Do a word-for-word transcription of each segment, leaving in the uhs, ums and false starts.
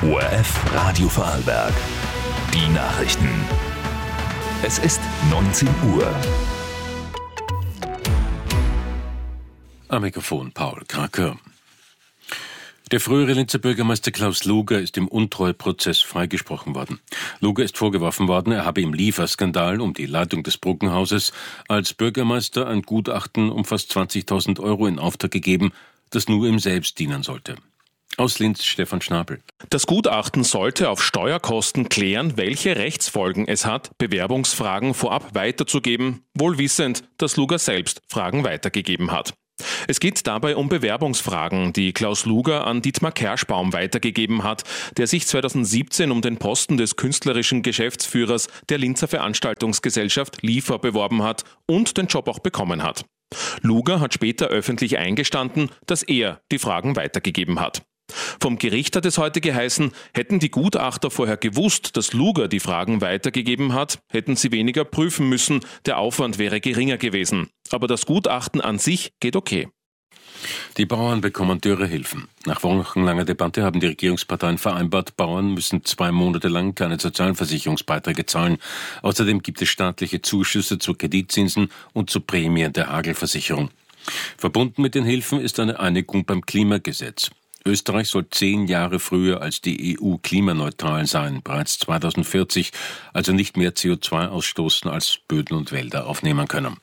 O R F Radio Vorarlberg. Die Nachrichten. Es ist neunzehn Uhr. Am Mikrofon Paul Kraker. Der frühere Linzer Bürgermeister Klaus Luger ist im Untreueprozess freigesprochen worden. Luger ist vorgeworfen worden, er habe im Lieferskandal um die Leitung des Bruggenhauses als Bürgermeister ein Gutachten um fast zwanzigtausend Euro in Auftrag gegeben, das nur ihm selbst dienen sollte. Aus Linz Stefan Schnabel. Das Gutachten sollte auf Steuerkosten klären, welche Rechtsfolgen es hat, Bewerbungsfragen vorab weiterzugeben, wohl wissend, dass Luger selbst Fragen weitergegeben hat. Es geht dabei um Bewerbungsfragen, die Klaus Luger an Dietmar Kerschbaum weitergegeben hat, der sich zweitausendsiebzehn um den Posten des künstlerischen Geschäftsführers der Linzer Veranstaltungsgesellschaft Liefer beworben hat und den Job auch bekommen hat. Luger hat später öffentlich eingestanden, dass er die Fragen weitergegeben hat. Vom Gericht hat es heute geheißen, hätten die Gutachter vorher gewusst, dass Luger die Fragen weitergegeben hat, hätten sie weniger prüfen müssen, der Aufwand wäre geringer gewesen. Aber das Gutachten an sich geht okay. Die Bauern bekommen Dürrehilfen. Nach wochenlanger Debatte haben die Regierungsparteien vereinbart, Bauern müssen zwei Monate lang keine Sozialversicherungsbeiträge zahlen. Außerdem gibt es staatliche Zuschüsse zu Kreditzinsen und zu Prämien der Hagelversicherung. Verbunden mit den Hilfen ist eine Einigung beim Klimagesetz. Österreich soll zehn Jahre früher als die E U klimaneutral sein, bereits zweitausendvierzig, also nicht mehr C O zwei ausstoßen, als Böden und Wälder aufnehmen können.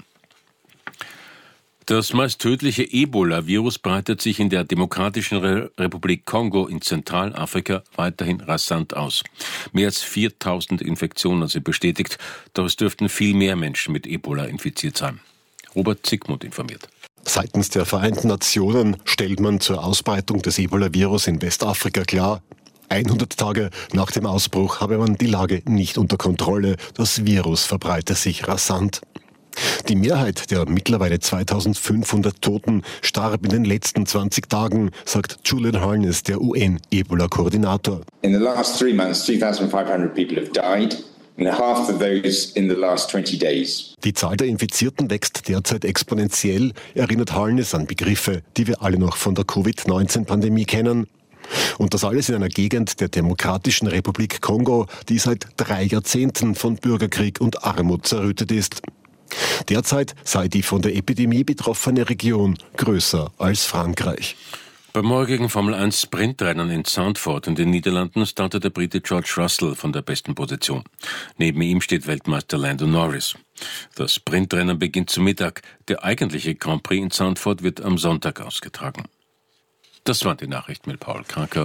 Das meist tödliche Ebola-Virus breitet sich in der Demokratischen Re- Republik Kongo in Zentralafrika weiterhin rasant aus. Mehr als viertausend Infektionen sind bestätigt, doch es dürften viel mehr Menschen mit Ebola infiziert sein. Robert Zickmund informiert. Seitens der Vereinten Nationen stellt man zur Ausbreitung des Ebola-Virus in Westafrika klar, hundert Tage nach dem Ausbruch habe man die Lage nicht unter Kontrolle. Das Virus verbreite sich rasant. Die Mehrheit der mittlerweile zweitausendfünfhundert Toten starb in den letzten zwanzig Tagen, sagt Julian Harness, der U N-Ebola-Koordinator. In the last three months, two thousand five hundred people have died. And half of those in the last twenty days. Die Zahl der Infizierten wächst derzeit exponentiell, erinnert Harness an Begriffe, die wir alle noch von der Covid neunzehn Pandemie kennen. Und das alles in einer Gegend der Demokratischen Republik Kongo, die seit drei Jahrzehnten von Bürgerkrieg und Armut zerrüttet ist. Derzeit sei die von der Epidemie betroffene Region größer als Frankreich. Beim morgigen Formel eins Sprintrennen in Zandvoort in den Niederlanden startet der Brite George Russell von der besten Position. Neben ihm steht Weltmeister Lando Norris. Das Sprintrennen beginnt zu Mittag. Der eigentliche Grand Prix in Zandvoort wird am Sonntag ausgetragen. Das waren die Nachrichten mit Paul Kraker.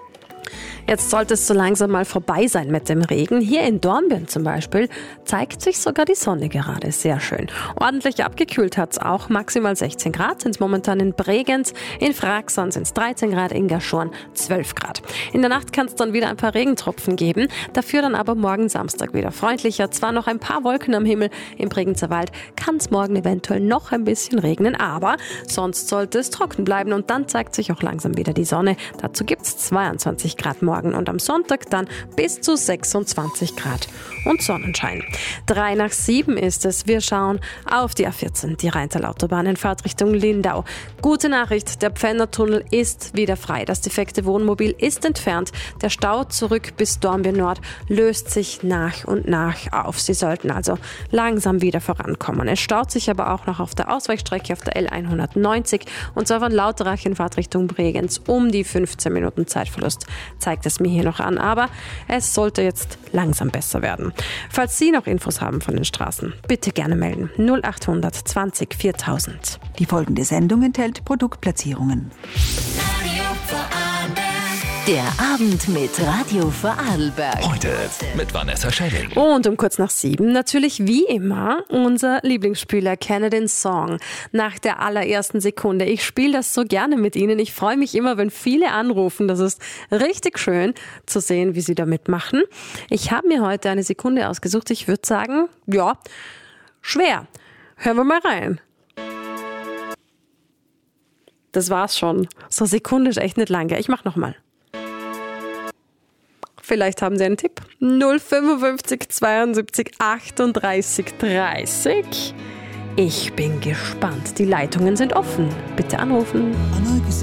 Jetzt sollte es so langsam mal vorbei sein mit dem Regen. Hier in Dornbirn zum Beispiel zeigt sich sogar die Sonne gerade. Sehr schön. Ordentlich abgekühlt hat es auch. Maximal sechzehn Grad sind es momentan in Bregenz. In Fraxern sind es dreizehn Grad, in Gaschorn zwölf Grad. In der Nacht kann es dann wieder ein paar Regentropfen geben. Dafür dann aber morgen Samstag wieder freundlicher. Zwar noch ein paar Wolken am Himmel. Im Bregenzer Wald kann es morgen eventuell noch ein bisschen regnen. Aber sonst sollte es trocken bleiben. Und dann zeigt sich auch langsam wieder die Sonne. Dazu gibt es zweiundzwanzig Grad morgen. Und am Sonntag dann bis zu sechsundzwanzig Grad und Sonnenschein. Drei nach sieben ist es. Wir schauen auf die A vierzehn, die Rheintal-Autobahn in Fahrtrichtung Lindau. Gute Nachricht, der Pfändertunnel ist wieder frei. Das defekte Wohnmobil ist entfernt. Der Stau zurück bis Dornbirn Nord löst sich nach und nach auf. Sie sollten also langsam wieder vorankommen. Es staut sich aber auch noch auf der Ausweichstrecke auf der L hundertneunzig und zwar von Lauterach in Fahrtrichtung Bregenz um die fünfzehn Minuten Zeitverlust. Zeigt es mir hier noch an, aber es sollte jetzt langsam besser werden. Falls Sie noch Infos haben von den Straßen, bitte gerne melden. null achthundert zwanzig viertausend. Die folgende Sendung enthält Produktplatzierungen. Der Abend mit Radio Vorarlberg. Heute mit Vanessa Schelling. Und um kurz nach sieben natürlich wie immer unser Lieblingsspieler Kenne den Song nach der allerersten Sekunde. Ich spiele das so gerne mit Ihnen. Ich freue mich immer, wenn viele anrufen. Das ist richtig schön zu sehen, wie Sie da mitmachen. Ich habe mir heute eine Sekunde ausgesucht. Ich würde sagen, ja, schwer. Hören wir mal rein. Das war's schon. So eine Sekunde ist echt nicht lange. Ich mach nochmal. Vielleicht haben Sie einen Tipp. null fünfundfünfzig zweiundsiebzig achtunddreißig dreißig. Ich bin gespannt. Die Leitungen sind offen. Bitte anrufen.